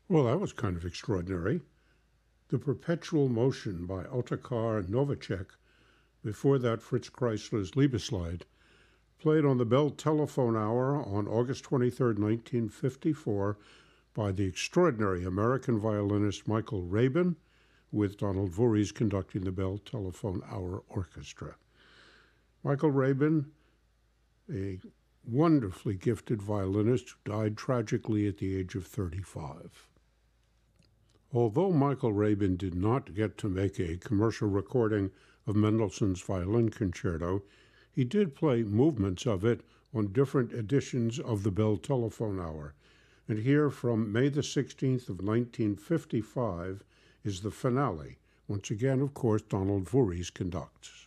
Well, that was kind of extraordinary. The Perpetual Motion by Otakar Novacek, before that Fritz Kreisler's Liebeslied, played on the Bell Telephone Hour on August 23, 1954, by the extraordinary American violinist Michael Rabin, with Donald Voorhees conducting the Bell Telephone Hour Orchestra. Michael Rabin, a wonderfully gifted violinist who died tragically at the age of 35. Although Michael Rabin did not get to make a commercial recording of Mendelssohn's Violin Concerto, he did play movements of it on different editions of the Bell Telephone Hour. And here from May the 16th of 1955 is the finale. Once again, of course, Donald Voorhees conducts.